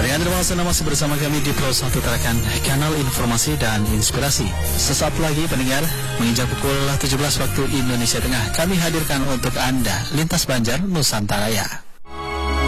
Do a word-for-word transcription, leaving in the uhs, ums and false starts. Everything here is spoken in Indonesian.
Pendengar terima kasih masih bersama kami di Pro satu Tarakan, kanal informasi dan inspirasi. Sesaat lagi pendengar, menginjak pukul tujuh belas waktu Indonesia Tengah, kami hadirkan untuk Anda Lintas Banjar Nusantara.